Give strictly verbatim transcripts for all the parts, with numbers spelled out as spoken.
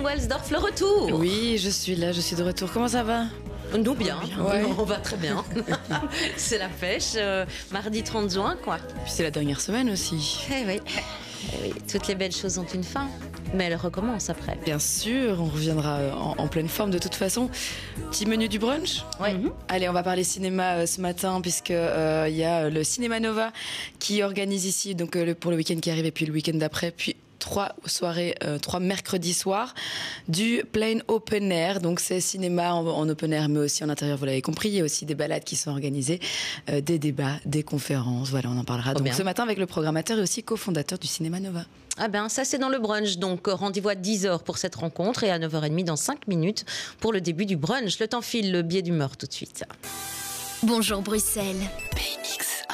Welsdorf, le retour. Oui, je suis là, je suis de retour. Comment ça va? Nous bien, bien. Ouais. On va très bien. C'est la pêche, euh, mardi trente juin, quoi. Puis c'est la dernière semaine aussi. Eh oui. Eh oui, toutes les belles choses ont une fin, mais elles recommencent après. Bien sûr, on reviendra en, en pleine forme de toute façon. Petit menu du brunch. Ouais. Mm-hmm. Allez, on va parler cinéma euh, ce matin puisque il euh, y a le Cinéma Nova qui organise ici donc euh, le, pour le week-end qui arrive et puis le week-end d'après, puis trois soirées, euh, trois mercredis soirs du plein open air. Donc c'est cinéma en, en open air mais aussi en intérieur, vous l'avez compris. Il y a aussi des balades qui sont organisées, euh, des débats, des conférences. Voilà, on en parlera Oh donc bien. ce matin avec le programmateur et aussi cofondateur du Cinéma Nova. Ah ben ça c'est dans le brunch, donc rendez-vous à dix heures pour cette rencontre et à neuf heures trente dans cinq minutes pour le début du brunch. Le temps file, le billet d'humeur tout de suite. Bonjour Bruxelles. B X un.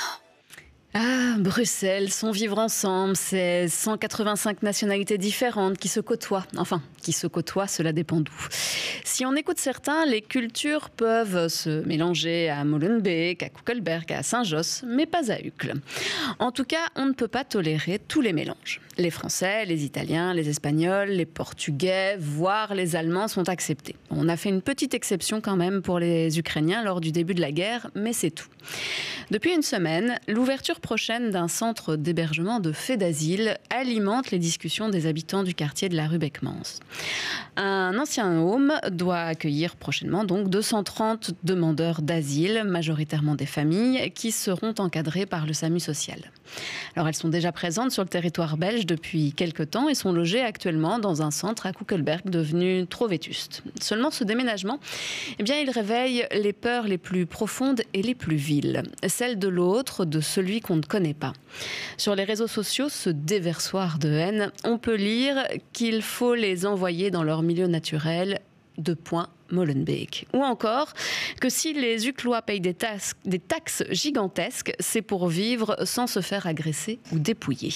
Ah, Bruxelles, son vivre ensemble, c'est cent quatre-vingt-cinq nationalités différentes qui se côtoient. Enfin, qui se côtoient, cela dépend d'où. Si on écoute certains, les cultures peuvent se mélanger à Molenbeek, à Kuckelberg, à Saint-Josse, mais pas à Uccle. En tout cas, on ne peut pas tolérer tous les mélanges. Les Français, les Italiens, les Espagnols, les Portugais, voire les Allemands sont acceptés. On a fait une petite exception quand même pour les Ukrainiens lors du début de la guerre, mais c'est tout. Depuis une semaine, l'ouverture prochaine d'un centre d'hébergement de faits d'asile alimente les discussions des habitants du quartier de la rue Beckmans. Un ancien home doit accueillir prochainement donc deux cent trente demandeurs d'asile, majoritairement des familles, qui seront encadrés par le SAMU social. Alors elles sont déjà présentes sur le territoire belge depuis quelques temps et sont logées actuellement dans un centre à Kuckelberg devenu trop vétuste. Seulement ce déménagement, eh bien, il réveille les peurs les plus profondes et les plus viles. Celle de l'autre, de celui qu'on ne connaît pas. Sur les réseaux sociaux, ce déversoir de haine, on peut lire qu'il faut les envoyer dans leur milieu naturel, de point Molenbeek. Ou encore que si les Uclois payent des, tas- des taxes gigantesques, c'est pour vivre sans se faire agresser ou dépouiller.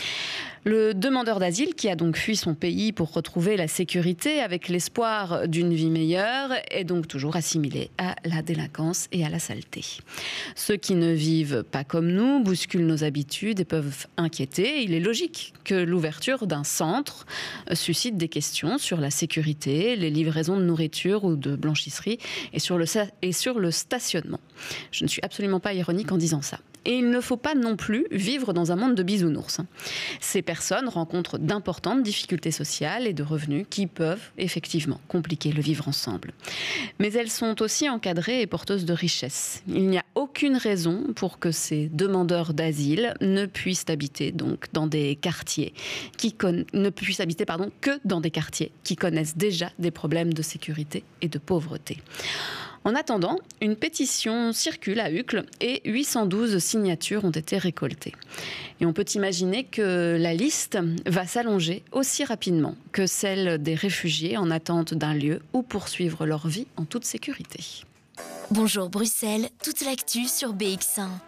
Le demandeur d'asile, qui a donc fui son pays pour retrouver la sécurité avec l'espoir d'une vie meilleure, est donc toujours assimilé à la délinquance et à la saleté. Ceux qui ne vivent pas comme nous bousculent nos habitudes et peuvent inquiéter. Il est logique que l'ouverture d'un centre suscite des questions sur la sécurité, les livraisons de nourriture ou de blanchisserie et sur le, et sur le stationnement. Je ne suis absolument pas ironique en disant ça. Et il ne faut pas non plus vivre dans un monde de bisounours. Ces personnes rencontrent d'importantes difficultés sociales et de revenus qui peuvent effectivement compliquer le vivre ensemble. Mais elles sont aussi encadrées et porteuses de richesses. Il n'y a aucune raison pour que ces demandeurs d'asile ne puissent habiter donc dans des quartiers qui con... ne puissent habiter pardon que dans des quartiers qui connaissent déjà des problèmes de sécurité et de pauvreté. En attendant, une pétition circule à Uccle et huit cent douze signatures ont été récoltées. Et on peut imaginer que la liste va s'allonger aussi rapidement que celle des réfugiés en attente d'un lieu où poursuivre leur vie en toute sécurité. Bonjour Bruxelles, toute l'actu sur B X un.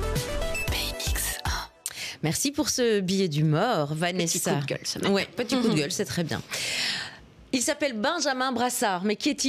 B X un. Merci pour ce billet d'humeur, Vanessa. Petit coup de gueule, ce matin. Ouais, petit coup de gueule, c'est très bien. Il s'appelle Benjamin Brassard, mais qui est-il ?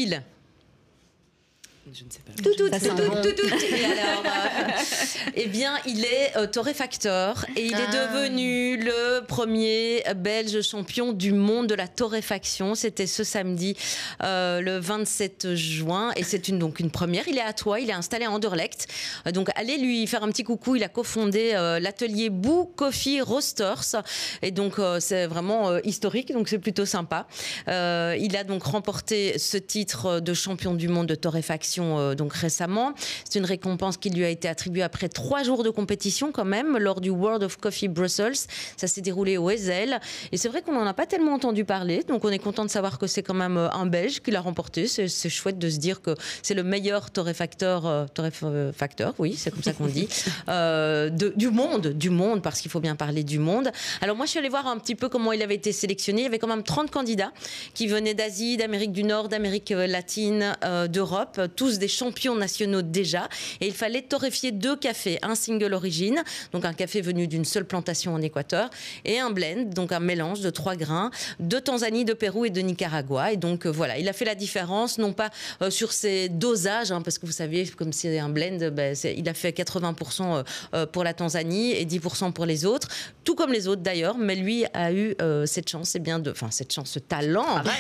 Je ne sais pas. Tout, tout, Ça tout, sent tout, bon. tout, tout. Et alors, euh, eh bien, il est euh, torréfacteur et il Ah. est devenu le premier Belge champion du monde de la torréfaction. C'était ce samedi, euh, le vingt-sept juin, et c'est une donc une première. Il est à Troyes, il est installé à Anderlecht. Euh, donc, allez lui faire un petit coucou. Il a cofondé euh, l'atelier Boo Coffee Roasters, et donc euh, c'est vraiment euh, historique. Donc, c'est plutôt sympa. Euh, il a donc remporté ce titre de champion du monde de torréfaction. Euh, donc récemment. C'est une récompense qui lui a été attribuée après trois jours de compétition quand même, lors du World of Coffee Brussels. Ça s'est déroulé au Ezel. Et c'est vrai qu'on n'en a pas tellement entendu parler, donc on est content de savoir que c'est quand même un Belge qui l'a remporté. C'est, c'est chouette de se dire que c'est le meilleur torréfacteur, euh, torréfacteur, oui, c'est comme ça qu'on dit, euh, de, du monde, du monde, parce qu'il faut bien parler du monde. Alors moi, je suis allée voir un petit peu comment il avait été sélectionné. Il y avait quand même trente candidats qui venaient d'Asie, d'Amérique du Nord, d'Amérique latine, euh, d'Europe, tous des champions nationaux déjà, et il fallait torréfier deux cafés, un single origine, donc un café venu d'une seule plantation en Équateur, et un blend, donc un mélange de trois grains, de Tanzanie, de Pérou et de Nicaragua. Et donc euh, voilà, il a fait la différence, non pas euh, sur ses dosages, hein, parce que vous savez, comme c'est un blend, ben, c'est, il a fait quatre-vingts pour cent euh, pour la Tanzanie et dix pour cent pour les autres, tout comme les autres d'ailleurs, mais lui a eu euh, cette chance, et bien de, enfin cette chance, ce talent,